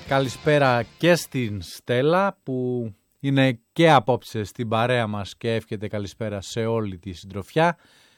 Καλησπέρα και στην Στέλλα που είναι και απόψε στην παρέα μας και εύχεται καλησπέρα σε όλη τη συντροφιά.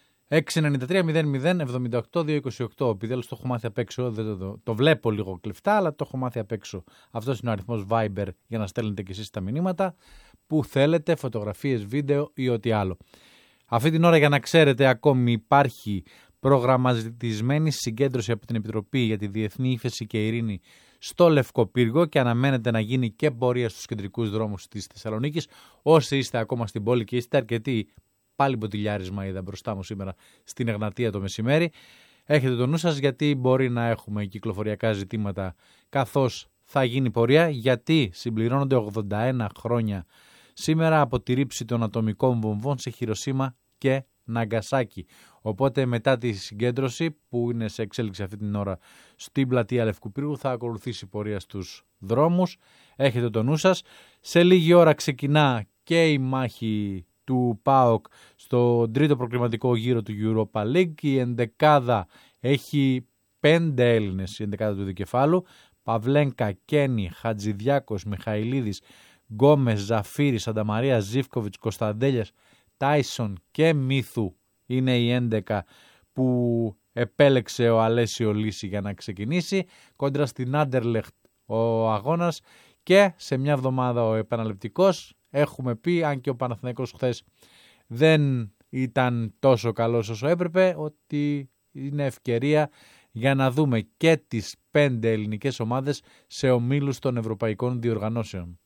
693-00-78-228. Επιτέλους το έχω μάθει απ' έξω, το βλέπω λίγο κλεφτά, αλλά το έχω μάθει απ' έξω. Αυτός είναι ο αριθμός Viber για να στέλνετε και εσείς τα μηνύματα που θέλετε, φωτογραφίες, βίντεο ή ό,τι άλλο. Αυτή την ώρα, για να ξέρετε, ακόμη υπάρχει προγραμματισμένη συγκέντρωση από την Επιτροπή για τη Διεθνή Ύφεση και Ειρήνη στο Λευκό Πύργο και αναμένεται να γίνει και πορεία στους κεντρικούς δρόμους της Θεσσαλονίκης. Όσοι είστε ακόμα στην πόλη και είστε αρκετοί, πάλι μποτιλιάρισμα είδα μπροστά μου σήμερα στην Εγνατία το μεσημέρι, έχετε το νου σας γιατί μπορεί να έχουμε κυκλοφοριακά ζητήματα καθώς θα γίνει πορεία, γιατί συμπληρώνονται 81 χρόνια σήμερα από τη ρήψη των ατομικών βομβών σε Χιροσίμα και Ναγκασάκι. Οπότε μετά τη συγκέντρωση που είναι σε εξέλιξη αυτή την ώρα στην πλατεία Λευκού Πύργου θα ακολουθήσει πορεία στους δρόμους. Έχετε το νου σας. Σε λίγη ώρα ξεκινά και η μάχη του ΠΑΟΚ στο τρίτο προκριματικό γύρο του Europa League. Η ενδεκάδα έχει 5 Έλληνες, η ενδεκάδα του δικεφάλου. Παυλένκα, Κένι, Χατζηδιάκος, Μιχαηλίδης, Γκόμες, Ζαφύρης, Σανταμαρία, Ζίβκοβιτς, Κωνσταντέλιας, Τάισον και Μύθου είναι οι 11 που επέλεξε ο Αλέσιο Λύση για να ξεκινήσει. Κόντρα στην Άντερλεχτ ο αγώνας και σε μια εβδομάδα ο επαναληπτικός. Έχουμε πει, αν και ο Παναθηναϊκός χθες δεν ήταν τόσο καλός όσο έπρεπε, ότι είναι ευκαιρία για να δούμε και τις 5 ελληνικές ομάδες σε ομίλους των ευρωπαϊκών διοργανώσεων.